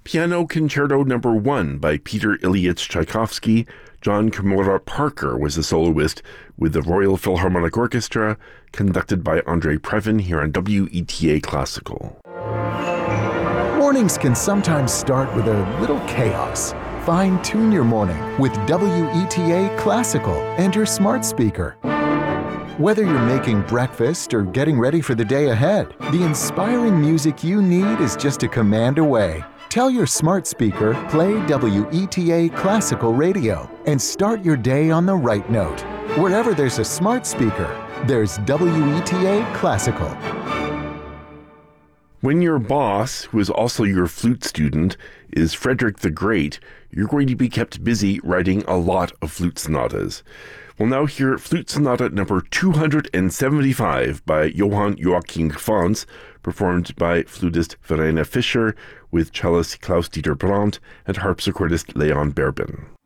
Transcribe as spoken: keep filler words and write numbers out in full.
Piano Concerto Number One by Peter Ilyich Tchaikovsky. John Kimura Parker was the soloist with the Royal Philharmonic Orchestra, conducted by Andre Previn here on W E T A Classical. Mornings can sometimes start with a little chaos. Fine-tune your morning with W E T A Classical and your smart speaker. Whether you're making breakfast or getting ready for the day ahead, the inspiring music you need is just a command away. Tell your smart speaker, play W E T A Classical Radio, and start your day on the right note. Wherever there's a smart speaker, there's W E T A Classical. When your boss, who is also your flute student, is Frederick the Great, you're going to be kept busy writing a lot of flute sonatas. We'll now hear Flute Sonata number two hundred seventy-five by Johann Joachim Franz, performed by flutist Verena Fischer with cellist Klaus-Dieter Brandt and harpsichordist Leon Berben.